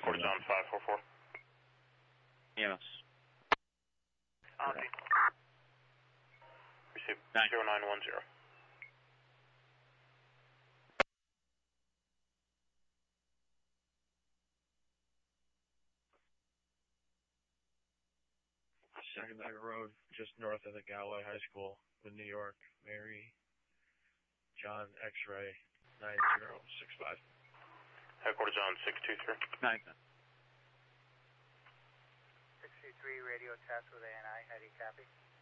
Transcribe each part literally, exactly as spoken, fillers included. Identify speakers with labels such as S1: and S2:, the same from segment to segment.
S1: Headquarters on five four four.
S2: Yes.
S1: Auntie. Receive zero nine one zero.
S3: Sagamore Road, just north of the Galway High School in New York. Mary John X-ray nine zero six five.
S1: Headquarters on six two three.
S2: Nine.
S4: six two three, radio test with A N I. How do you copy?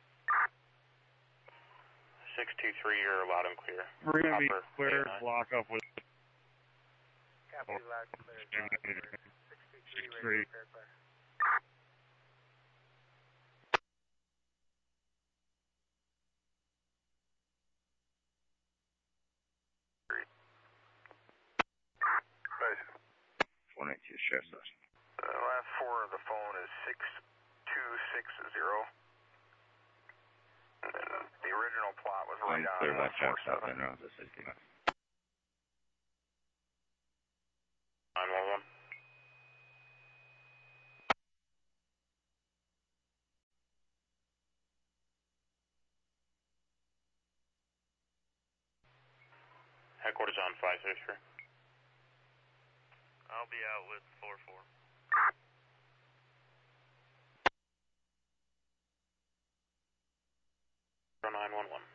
S1: six two three, you're loud and clear.
S3: We're going to be
S1: Copper,
S3: clear,
S1: A N I.
S3: block up with
S4: Copy loud and clear. six two three,
S3: three.
S4: radio clear, clear.
S5: one eighty-two Sheriff's Station.
S6: The last four of the phone is six two six zero. And then the original plot was right
S5: I'm
S6: on
S5: clear by
S6: one four
S5: Jack South
S6: seven.
S5: and Road to sixty-nine.
S1: nine one one. Headquarters on five three three.
S7: I'll be out with four four.
S1: zero nine one one.